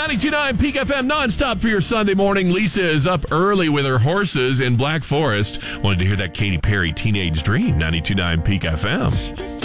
92.9 Peak FM nonstop for your Sunday morning. Lisa is up early with her horses in Black Forest. Wanted to hear that Katy Perry Teenage Dream, 92.9 Peak FM.